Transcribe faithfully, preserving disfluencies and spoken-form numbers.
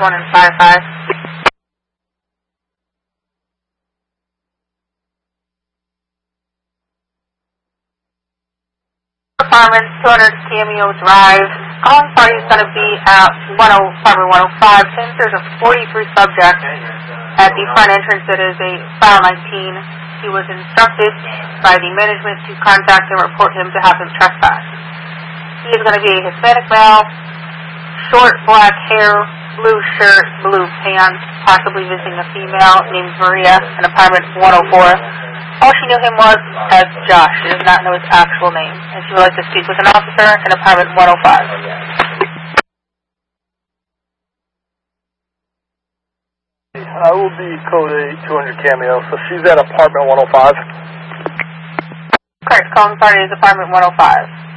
one and five five. Apartment, two hundred Cameo Drive. Calling party is going to be at one oh, apartment one oh five. Since there's a forty-three subject at the front entrance that is a file nineteen, he was instructed by the management to contact and report him to have him trespassed. He is going to be a Hispanic male, short black hair, blue shirt, blue pants, possibly visiting a female named Maria in apartment one oh four. All she knew him was as Josh. She does not know his actual name, and she would like to speak with an officer in apartment one oh five. I will be code eight, two hundred Cameo, so she's at apartment one oh five. Correct, calling party is apartment one oh five.